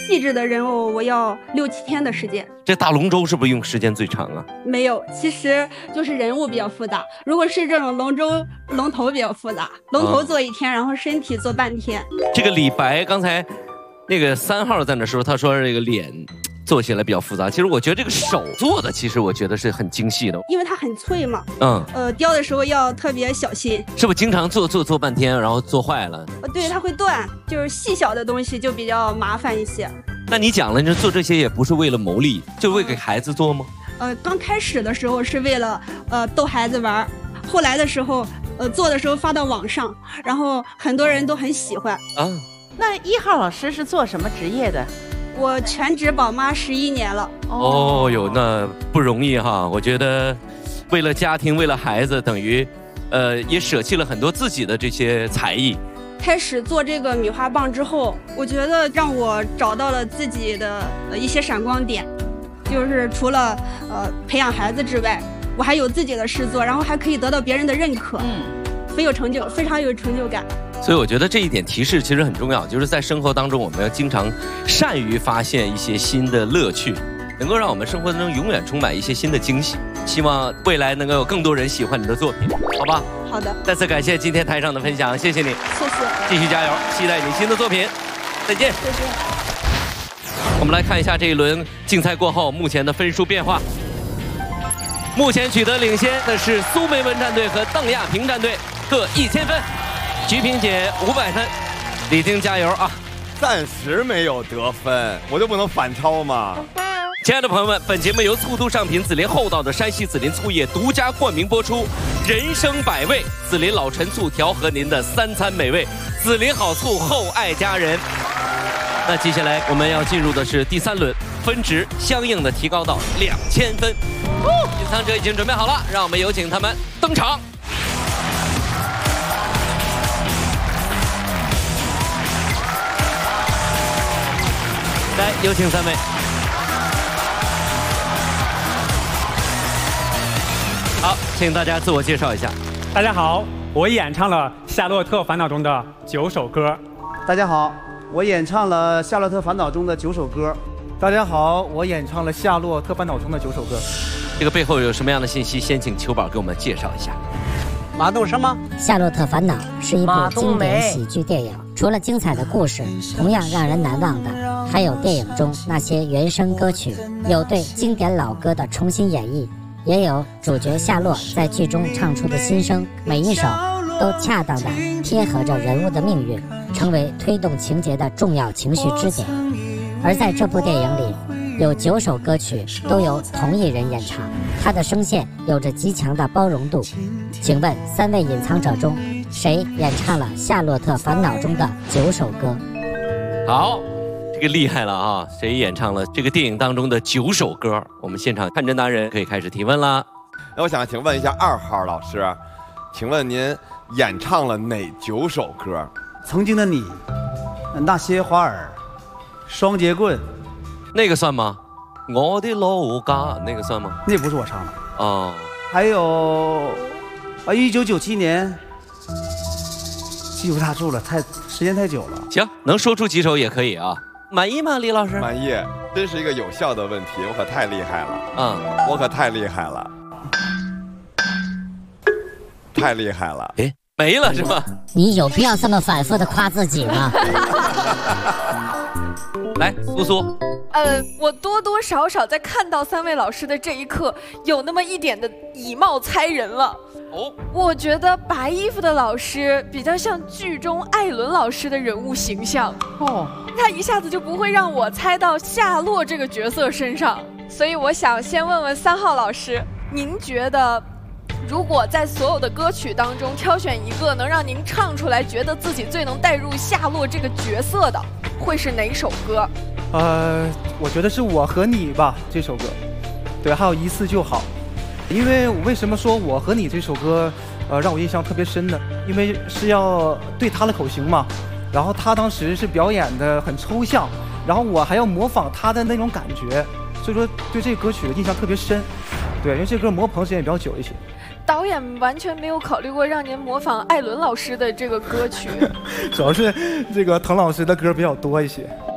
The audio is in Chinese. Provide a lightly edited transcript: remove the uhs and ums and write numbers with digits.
细致的人偶，我要6、7天的时间。 这大龙舟是不是用时间最长啊？ 没有，其实就是人物比较复杂。如果是这种龙舟，龙头比较复杂，龙头做1天，然后身体做半天。 这个李白刚才那个3号在那说，他说这个脸做起来比较复杂。其实我觉得这个手做的，其实我觉得是很精细的， 因为它很脆嘛。雕的时候要特别小心。 是不是经常做半天，然后做坏了？ 对，它会断，就是细小的东西就比较麻烦一些。 那你讲了，你做这些也不是为了牟利，就为给孩子做吗？ 刚开始的时候是为了逗孩子玩，后来的时候做的时候发到网上，然后很多人都很喜欢啊。 那1号老师是做什么职业的？ 我全职宝妈11年了。 哦哟，那不容易哈！我觉得为了家庭，为了孩子，等于也舍弃了很多自己的这些才艺。 开始做这个米花棒之后，我觉得让我找到了自己的一些闪光点，就是除了培养孩子之外，我还有自己的事做，然后还可以得到别人的认可，非常有成就感。 所以我觉得这一点提示其实很重要，就是在生活当中我们要经常善于发现一些新的乐趣，能够让我们生活当中永远充满一些新的惊喜。希望未来能够有更多人喜欢你的作品，好吧？ 好的。 再次感谢今天台上的分享，谢谢你。 谢谢。 继续加油，期待你新的作品。再见。 谢谢。 我们来看一下这一轮竞赛过后目前的分数变化。目前取得领先的是苏梅文战队和邓亚萍战队，各1000分。菊萍姐500分，李菁加油啊！ 暂时没有得分，我就不能反超吗？ 亲爱的朋友们，本节目由醋都上品紫林厚道的山西紫林醋业独家冠名播出。人生百味，紫林老陈醋调和您的3餐美味，紫林好醋厚爱家人。那接下来我们要进入的是第3轮，分值相应的提高到2000分。隐藏者已经准备好了，让我们有请他们登场。来，有请3位。好，请大家自我介绍一下。 大家好，我演唱了《夏洛特烦恼》中的9首歌。 大家好，我演唱了《夏洛特烦恼》中的9首歌。 大家好，我演唱了《夏洛特烦恼》中的9首歌。 这个背后有什么样的信息？先请球宝给我们介绍一下。 马杜什么？《夏洛特烦恼》是一部经典喜剧电影，除了精彩的故事，同样让人难忘的还有电影中那些原声歌曲，有对经典老歌的重新演绎，也有主角夏洛在剧中唱出的心声，每一首都恰当的贴合着人物的命运，成为推动情节的重要情绪支点。而在这部电影里，有9首歌曲都由同一人演唱，他的声线有着极强的包容度。请问3位隐藏者中，谁演唱了《夏洛特烦恼》中的9首歌？ 好，这个厉害了啊！谁演唱了这个电影当中的9首歌？我们现场看诊达人可以开始提问啦。 那我想请问一下2号老师，请问您演唱了哪9首歌？ 曾经的你，那些花儿，双节棍， 那个算吗？我的老家那个算吗？ 那不是我唱的哦。 还有1997年，记不大住了，时间太久了。 行，能说出几首也可以啊。满意吗，李老师？ 满意，真是一个有效的问题，我可太厉害了。我可太厉害了，太厉害了。 哎，没了是吧？ 你有必要这么反复的夸自己吗？ 来，苏苏。 我多多少少在看到3位老师的这一刻，有那么一点的以貌猜人了。我觉得白衣服的老师比较像剧中艾伦老师的人物形象。他一下子就不会让我猜到夏洛这个角色身上。所以我想先问问3号老师，您觉得如果在所有的歌曲当中挑选一个能让您唱出来觉得自己最能带入夏洛这个角色的，会是哪首歌？ 我觉得是我和你吧，这首歌。对，还有一次就好。因为我为什么说我和你这首歌，让我印象特别深呢？因为是要对他的口型嘛，然后他当时是表演的很抽象，然后我还要模仿他的那种感觉，所以说对这个歌曲的印象特别深。对，因为这歌磨棚时间也比较久一些。 导演完全没有考虑过让您模仿艾伦老师的这个歌曲。 主要是这个滕老师的歌比较多一些。